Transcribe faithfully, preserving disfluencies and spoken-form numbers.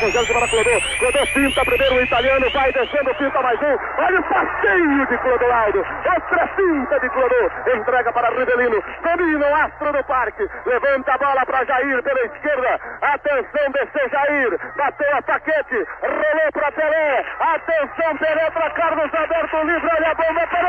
cruzando para Clodô. Clodô pinta primeiro o italiano, vai descendo, pinta mais um. Olha o passeio de Clodoaldo. Outra pinta de Clodô. Entrega para Rivelino. Domina o astro do parque. Levanta a bola para Jair pela esquerda. Atenção, desceu Jair. Bateu a Paquete. Rolou para Pelé. Atenção, Pelé para Carlos Alberto livre. Olha a bomba para